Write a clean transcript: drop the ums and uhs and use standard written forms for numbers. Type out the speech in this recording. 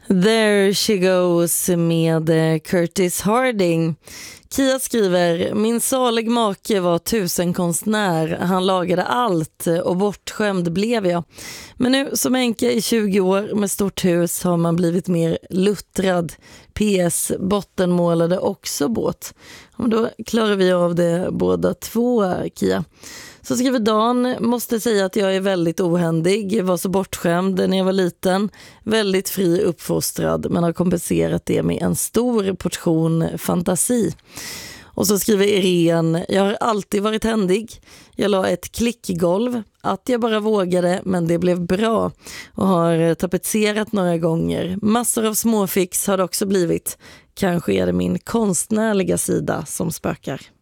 There She Goes med Curtis Harding. Kia skriver: min salig make var tusenkonstnär. Han lagade allt och bortskämd blev jag. Men nu som änka i 20 år med stort hus har man blivit mer luttrad. PS, bottenmålade också båt. Och då klarar vi av det båda två, Kia. Så skriver Dan: måste säga att jag är väldigt ohändig, var så bortskämd när jag var liten, väldigt fri uppfostrad, men har kompenserat det med en stor portion fantasi. Och så skriver Irene: jag har alltid varit händig. Jag la ett klickgolv, att jag bara vågade, men det blev bra. Och har tapetserat några gånger. Massor av småfix har det också blivit. Kanske är det min konstnärliga sida som spökar.